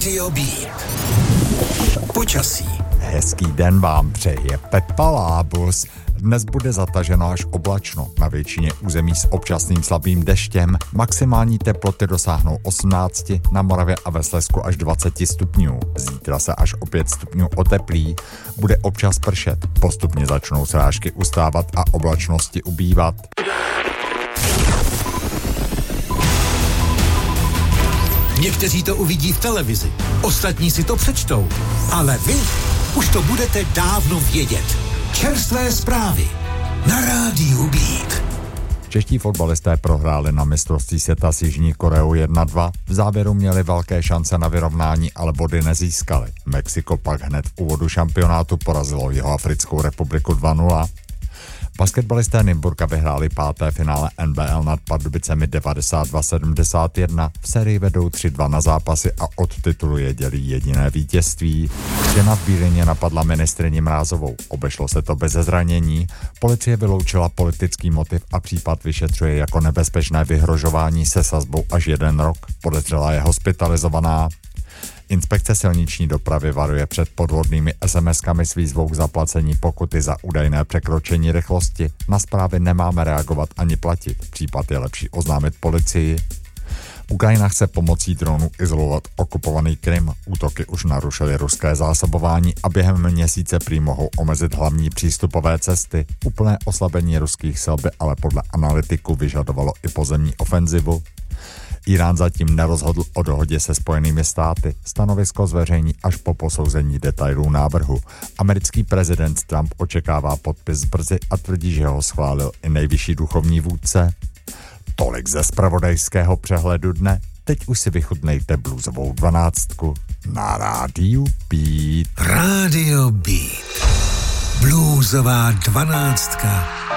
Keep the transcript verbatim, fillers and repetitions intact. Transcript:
Rádio Beat. Počasí. Hezký den vám přeje Pepa Lábus. Dnes bude zataženo až oblačno. Na většině území s občasným slabým deštěm. Maximální teploty dosáhnou osmnáct, na Moravě a ve Slezsku až dvacet stupňů. Zítra se až o pět stupňů oteplí. Bude občas pršet. Postupně začnou srážky ustávat a oblačnosti ubývat. Někteří to uvidí v televizi, ostatní si to přečtou, ale vy už to budete dávno vědět. Čerstvé zprávy na Rádiu Beat. Čeští fotbalisté prohráli na mistrovství světa s Jižní Koreou jedna dva. V závěru měli velké šance na vyrovnání, ale body nezískali. Mexiko pak hned v úvodu šampionátu porazilo Jihoafrickou republiku dva nula. Basketbalisté Nymburka vyhráli páté finále N B L nad Pardubicemi devadesát dva sedmdesát jedna. V sérii vedou tři dva na zápasy a od titulu je dělí jediné vítězství. Žena v Bílině napadla ministryni Mrázovou. Obešlo se to bez zranění. Policie vyloučila politický motiv a případ vyšetřuje jako nebezpečné vyhrožování se sazbou až jeden rok. Podezřelá je hospitalizovaná. Inspekce silniční dopravy varuje před podvodnými es em eskami s výzvou k zaplacení pokuty za údajné překročení rychlosti. Na zprávy nemáme reagovat ani platit. Případ je lepší oznámit policii. Ukrajina chce pomocí dronů izolovat okupovaný Krym. Útoky už narušily ruské zásobování a během měsíce prý mohou omezit hlavní přístupové cesty. Úplné oslabení ruských sil by ale podle analytiků vyžadovalo i pozemní ofenzivu. Irán zatím nerozhodl o dohodě se Spojenými státy. Stanovisko zveřejní až po posouzení detailů návrhu. Americký prezident Trump očekává podpis brzy a tvrdí, že ho schválil i nejvyšší duchovní vůdce. Tolik ze zpravodajského přehledu dne. Teď už si vychutnejte bluesovou dvanáctku na Rádiu Beat. Rádio Beat. Bluesová dvanáctka